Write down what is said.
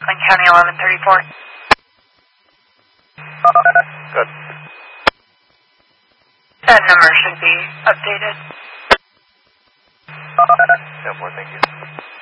Clinton County 1134. Good. That number should be updated. 10-4, thank you.